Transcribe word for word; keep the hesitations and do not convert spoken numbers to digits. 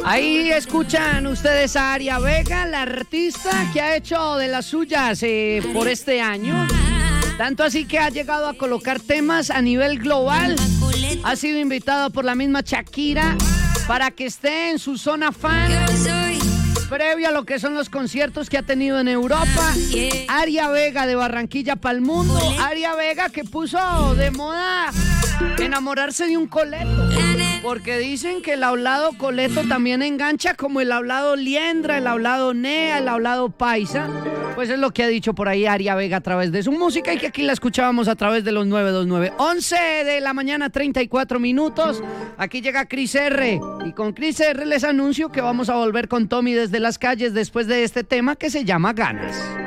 Ahí escuchan ustedes a Aria Vega, la artista que ha hecho de las suyas eh, por este año. Tanto así que ha llegado a colocar temas a nivel global. Ha sido invitada por la misma Shakira para que esté en su zona fan previo a lo que son los conciertos que ha tenido en Europa. Aria Vega de Barranquilla pa'l mundo. Aria Vega que puso de moda enamorarse de un coleto, porque dicen que el hablado coleto también engancha como el hablado liendra, el hablado nea, el hablado paisa. Pues es lo que ha dicho por ahí Aria Vega a través de su música y que aquí la escuchábamos a través de los nueve dos nueve. once de la mañana, treinta y cuatro minutos. Aquí llega Cris R. Y con Cris R les anuncio que vamos a volver con Tommy desde las calles después de este tema que se llama Ganas.